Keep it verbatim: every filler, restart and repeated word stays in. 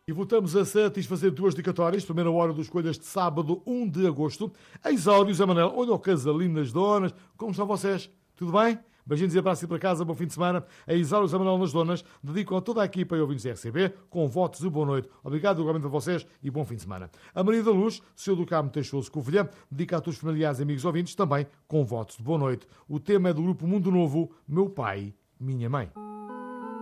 E voltamos a satisfazer duas dedicatórias. Primeira hora dos Escolhas de sábado, um de agosto. A Isaura e o Zé Manel. Olha o casalinho nas donas. Como estão vocês? Tudo bem? Beijinhos e abraços para casa, bom fim de semana. A Isaura e o Zé Manel nas donas dedicam a toda a equipa e ouvintes da R C B com votos de boa noite. Obrigado igualmente a vocês e bom fim de semana. A Maria da Luz, senhor do Carmo Teixoso Covilhã, dedica a todos os familiares e amigos ouvintes também com votos de boa noite. O tema é do grupo Mundo Novo, Meu Pai, Minha Mãe.